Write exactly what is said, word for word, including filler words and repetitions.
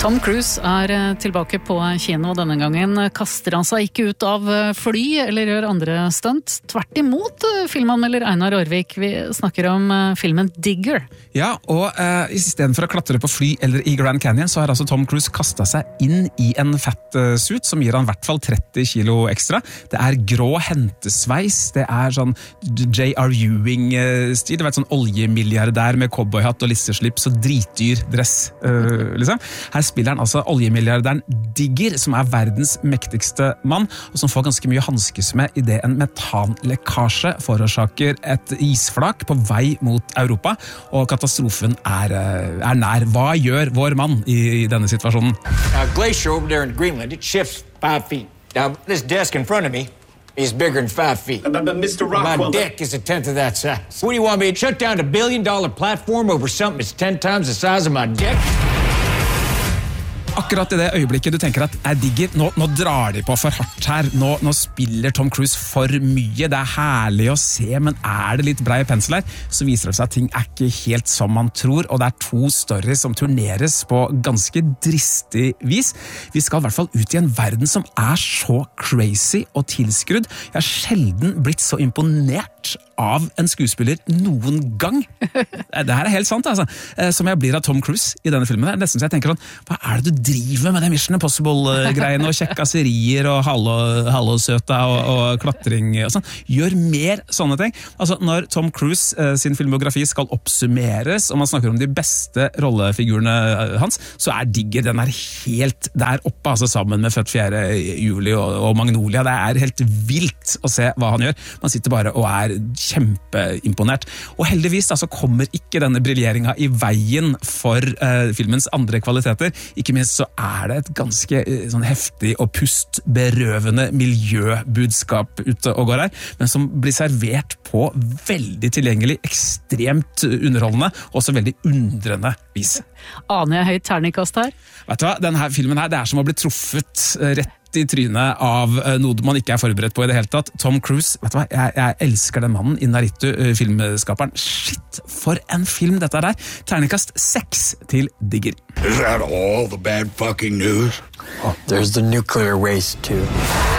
Tom Cruise er tilbake på kino denne gangen. Kaster han seg ikke ut av fly eller gjør andre stunt. Tvert imot, filmanmelder Einar Aarvik. Vi snakker om filmen Digger. Ja, og uh, i stedet for å klatre på fly eller i Grand Canyon, så har altså Tom Cruise kastet seg inn i en fatsuit som gir han i hvert fall tretti kilo ekstra. Det er grå hentesveis, det er sånn J R Ewing-stil, det er sånn oljemilliardær med cowboyhatt og lisseslips og dritdyr dress, uh, liksom. Her spiller han altså oljemilliardæren Digger, som er verdens mektigste mann, og som får ganske mye hanskes med i det en metanlekkasje forårsaker et isflak på vei mot Europa, og katastrofen er, er nær. Hva gjør vår mann i, i denne situasjonen? A glacier over there in Greenland, it shifts five feet. Now, this desk in front of me is bigger than five feet. But, but Mister Rockwell... My dick is a tenth of that size. What do you want me to shut down a billion dollar platform over something that's ten times the size of my dick? Akkurat i det øyeblikket du tenker at jeg digger, nå, nå drar de på for hardt her, nå, nå spiller Tom Cruise for mye, det er herlig å se, men er det litt brei pensel her, så viser det seg at ting er ikke helt som man tror, og det er to stories som turneres på ganske dristig vis. Vi skal i hvert fall ut i en verden som er så crazy og tilskrudd. Jeg har sjelden blitt så imponert av en skuespiller noen gang. Det her er helt sant, altså. Som jeg blir av Tom Cruise i denne filmen. Det er nesten så jeg tenker sånn, hva er det du driver med det Mission Impossible-greiene, og kjekkaserier, og hallosøta, og, og klatring, og sånn. Gjør mer sånne ting. Altså, når Tom Cruise eh, sin filmografi skal oppsummeres, og man snakker om de beste rollefigurene hans, så er Digger, den er helt der oppe, altså sammen med Født fjerde juli og, og Magnolia. Det er helt vilt å se hva han gjør. Man sitter bare og er kjempeimponert. Og heldigvis da, så kommer ikke denne briljeringa i veien for eh, filmens andre kvaliteter. Ikke minst så er det et ganske eh, sånn heftig og pustberøvende miljøbudskap ute og går her, men som blir servert på veldig tilgjengelig, ekstremt underholdende, og også veldig undrende vis. Aner jeg høyt terningkast her? Vet du hva, denne filmen her, det er som å bli truffet rett i trynet av noe man ikke er forberedt på i det hele tatt. Tom Cruise, vet du hva, jeg, jeg elsker den mannen, Inaritu, filmskaperen. Shit, for en film dette er der. Terningkast seks til Digger. Is that all the bad fucking news? Oh, there's the nuclear waste too.